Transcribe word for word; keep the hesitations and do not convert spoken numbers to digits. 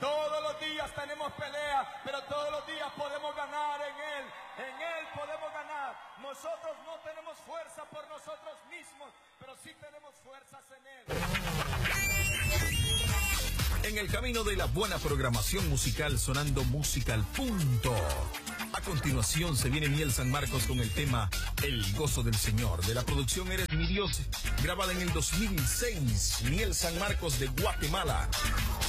Todos los días tenemos pelea, pero todos los días podemos ganar en Él. En Él podemos ganar. Nosotros no tenemos fuerza por nosotros mismos, pero sí tenemos fuerzas en Él. En el camino de la buena programación musical, sonando música al punto. A continuación se viene Miel San Marcos con el tema El Gozo del Señor, de la producción Eres Mi Dios, grabada en el dos mil seis. Miel San Marcos de Guatemala.